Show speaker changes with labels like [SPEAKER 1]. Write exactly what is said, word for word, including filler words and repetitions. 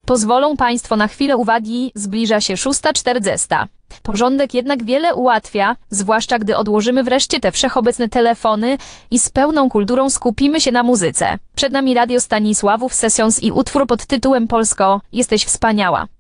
[SPEAKER 1] Pozwolą Państwo na chwilę uwagi, zbliża się szósta czterdziesta. Porządek jednak wiele ułatwia, zwłaszcza gdy odłożymy wreszcie te wszechobecne telefony i z pełną kulturą skupimy się na muzyce. Przed nami Radio Stanisławów Sessions i utwór pod tytułem Polsko, jesteś wspaniała.